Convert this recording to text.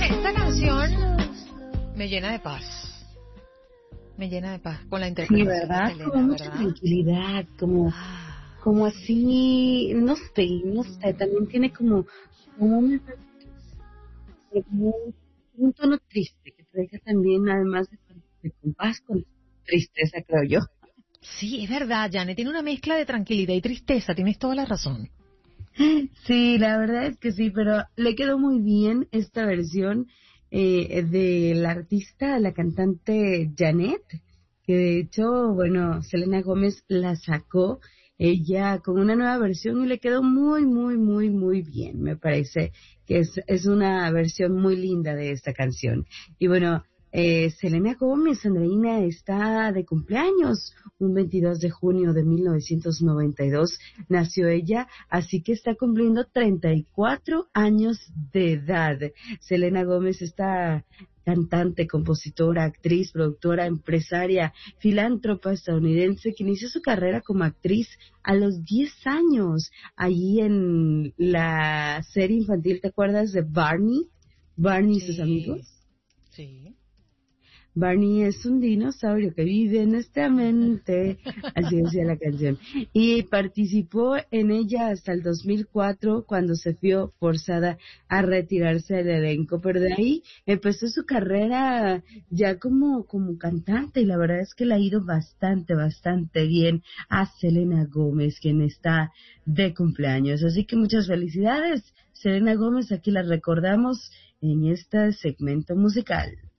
Esta canción me llena de paz. Me llena de paz con la Sí, interpretación de ¿verdad? Selena, Como mucha ¿verdad? tranquilidad, como, Ah, como así, no sé, también tiene como un tono triste, que te deja también, además de compás con tristeza, creo yo. sí, es verdad, Janet tiene una mezcla de tranquilidad y tristeza, tienes toda la razón. Sí, la verdad es que sí, pero le quedó muy bien esta versión de la artista, la cantante Janet, que de hecho, bueno, Selena Gómez la sacó ella con una nueva versión y le quedó muy, muy, muy, muy bien. Me parece que es una versión muy linda de esta canción. Y bueno, Selena Gómez, Andreina, está de cumpleaños. Un 22 de junio de 1992 nació ella, así que está cumpliendo 34 años de edad. Selena Gómez está cantante, compositora, actriz, productora, empresaria, filántropa estadounidense que inició su carrera como actriz a los 10 años, allí en la serie infantil, ¿te acuerdas de Barney? Barney y sus amigos. Sí, sí. Barney es un dinosaurio que vive en nuestra mente, así decía la canción. Y participó en ella hasta el 2004, cuando se vio forzada a retirarse del elenco. Pero de ahí empezó su carrera ya como cantante, y la verdad es que le ha ido bastante, bastante bien a Selena Gómez, quien está de cumpleaños. Así que muchas felicidades, Selena Gómez, aquí la recordamos en este segmento musical.